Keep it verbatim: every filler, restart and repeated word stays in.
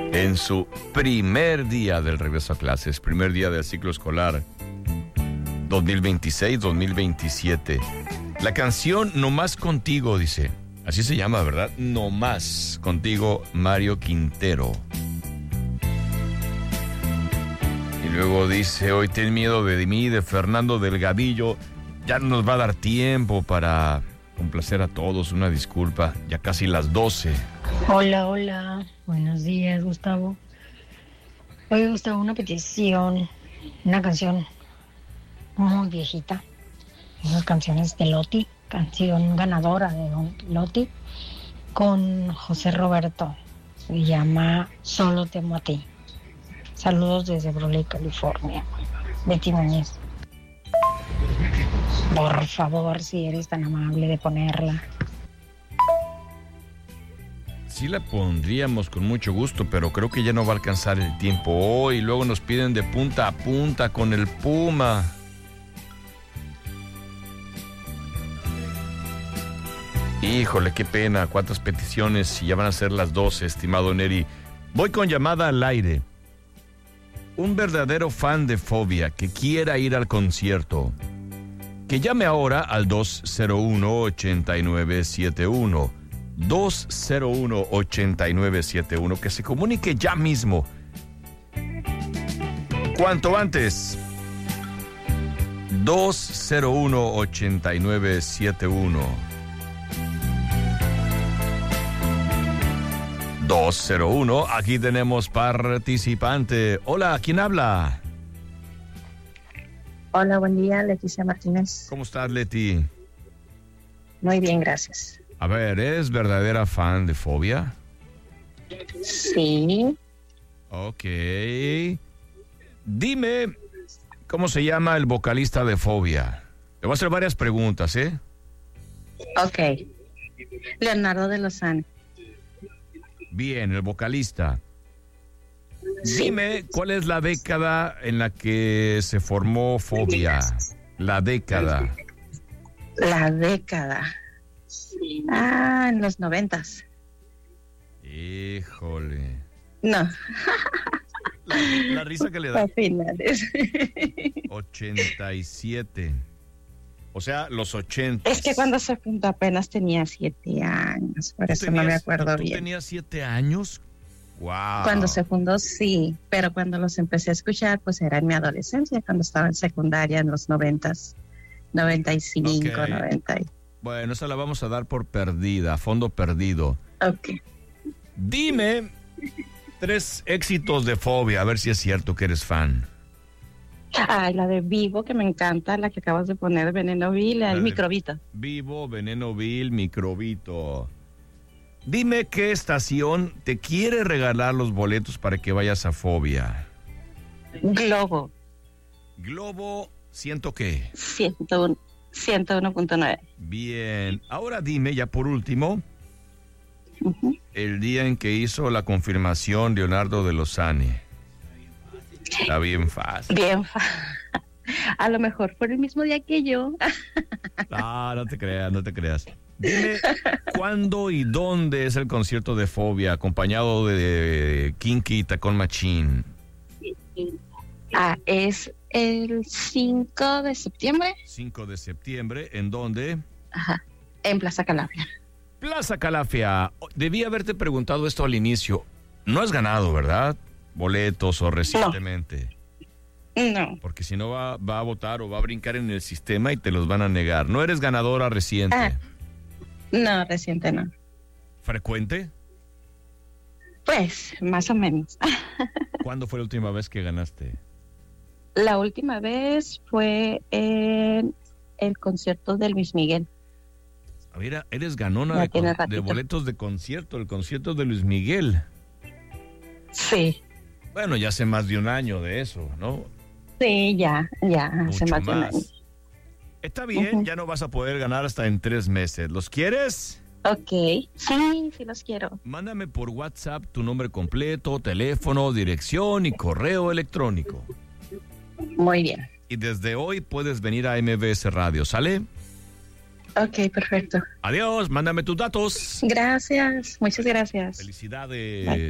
en su primer día del regreso a clases, primer día del ciclo escolar dos mil veintiséis dos mil veintisiete. La canción No Más Contigo, dice, así se llama, ¿verdad? No Más Contigo, Mario Quintero. Y luego dice, hoy ten miedo de mí, de Fernando Delgadillo. Ya no nos va a dar tiempo para complacer a todos, una disculpa, ya casi las doce. Hola, hola, buenos días, Gustavo. Oye, Gustavo, una petición, una canción muy viejita, esas canciones de Loti, canción ganadora de Loti, con José Roberto, se llama Solo te amo a ti. Saludos desde Brole, California. Betty Muñiz. Por favor, si eres tan amable de ponerla. Sí la pondríamos con mucho gusto, pero creo que ya no va a alcanzar el tiempo hoy. Luego nos piden de punta a punta con el Puma. Híjole, qué pena, cuántas peticiones, y ya van a ser las doce, estimado Neri. Voy con llamada al aire. Un verdadero fan de Fobia que quiera ir al concierto, que llame ahora al dos cero uno, ocho nueve siete uno. dos cero uno, ocho nueve siete uno, que se comunique ya mismo. Cuanto antes. dos cero uno, ocho nueve siete uno. dos cero uno, aquí tenemos participante. Hola, ¿quién habla? Hola, buen día, Leticia Martínez. ¿Cómo estás, Leti? Muy bien, gracias. A ver, ¿eres verdadera fan de Fobia? Sí. Ok. Dime, ¿cómo se llama el vocalista de Fobia? Te voy a hacer varias preguntas, ¿eh? Ok. Leonardo de Lozán. Bien, el vocalista. Sí. Dime, ¿cuál es la década en la que se formó Fobia? La década. La década. Ah, en los noventas. Híjole. No. La, la risa que le da. A finales. ochenta y siete. O sea, los ochenta. Es que cuando se fundó apenas tenía siete años, por eso no me acuerdo ¿tú bien. tenías siete años? Wow. Cuando se fundó, sí, pero cuando los empecé a escuchar, pues era en mi adolescencia, cuando estaba en secundaria en los noventas, noventa y cinco, Okay. noventa. Bueno, esa la vamos a dar por perdida, fondo perdido. Ok. Dime tres éxitos de Fobia, a ver si es cierto que eres fan. Ay, la de Vivo, que me encanta, la que acabas de poner, Veneno Vil, el de- Microbito. Vivo, Veneno Vil, Microbito. Dime qué estación te quiere regalar los boletos para que vayas a Fobia. Globo, Globo, ¿siento qué? ciento uno, ciento uno punto nueve. Bien, ahora dime ya por último, Uh-huh. el día en que hizo la confirmación Leonardo de Lozane. Está bien fácil. Bien, fa- a lo mejor fue el mismo día que yo. Ah, no te creas, no te creas. Dime, ¿cuándo y dónde es el concierto de Fobia acompañado de Kinky y Tacón Machín? Ah, es el cinco de septiembre, cinco de septiembre, ¿en dónde? ajá, en Plaza Calafia. Plaza Calafia. Debí haberte preguntado esto al inicio. No has ganado, ¿verdad? Boletos o recientemente. No, Porque si no va, va a votar o va a brincar en el sistema y te los van a negar. ¿No eres ganadora reciente? Ah. no, reciente no. ¿Frecuente? Pues, más o menos. ¿Cuándo fue la última vez que ganaste? La última vez fue en el concierto de Luis Miguel. Mira, eres ganona Ya de, tiene con- de ratito. boletos de concierto, el concierto de Luis Miguel. Sí, Bueno, ya hace más de un año de eso, ¿no? sí, ya, ya, hace Mucho más de un año. más. Está bien, Ujú. ya no vas a poder ganar hasta en tres meses. ¿Los quieres? Ok, sí, sí los quiero. Mándame por WhatsApp tu nombre completo, teléfono, dirección y correo electrónico. Muy bien. Y desde hoy puedes venir a M B S Radio, ¿sale? Ok, perfecto. Adiós, mándame tus datos. Gracias, muchas gracias. Felicidades. Bye.